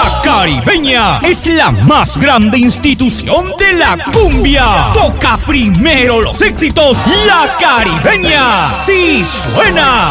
La Caribeña es la más grande institución de la cumbia. Toca primero los éxitos. La Caribeña sí suena.